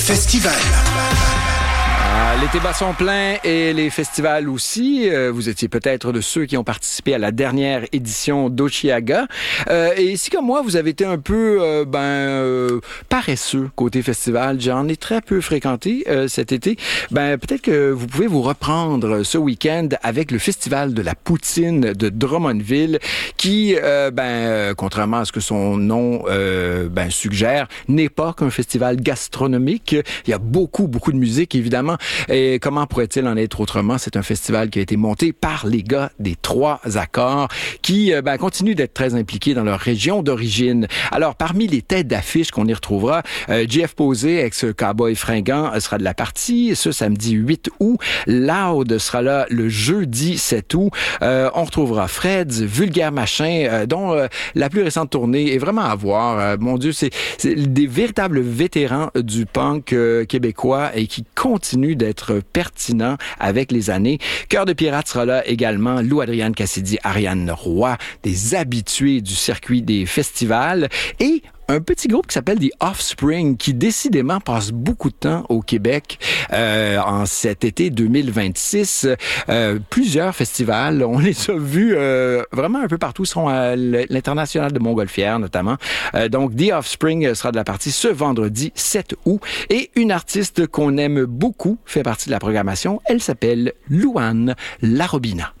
Festival. L'été bat son plein et les festivals aussi. Vous étiez peut-être de ceux qui ont participé à la dernière édition d'Osheaga. Et si comme moi, vous avez été un peu paresseux côté festival, j'en ai très peu fréquenté cet été, peut-être que vous pouvez vous reprendre ce week-end avec le Festival de la Poutine de Drummondville qui, contrairement à ce que son nom suggère, n'est pas qu'un festival gastronomique. Il y a beaucoup de musique, évidemment. Et comment pourrait-il en être autrement? C'est un festival qui a été monté par les gars des Trois Accords qui continuent d'être très impliqués dans leur région d'origine. Alors, parmi les têtes d'affiche qu'on y retrouvera, Jeff Posey, ex-cowboy fringant, sera de la partie ce samedi 8 août. Loud sera là le jeudi 7 août. On retrouvera Freds, Vulgaire Machin, dont la plus récente tournée est vraiment à voir. Mon Dieu, c'est des véritables vétérans du punk québécois et qui continuent d'être pertinent avec les années. Cœur de Pirate sera là également. Lou Adrienne Cassidy, Ariane Roy, des habitués du circuit des festivals. Et un petit groupe qui s'appelle The Offspring, qui décidément passe beaucoup de temps au Québec en cet été 2026. Plusieurs festivals, on les a vus vraiment un peu partout. Ils seront à l'International de Montgolfière notamment. Donc The Offspring sera de la partie ce vendredi 7 août. Et une artiste qu'on aime beaucoup fait partie de la programmation. Elle s'appelle Louane Larobina.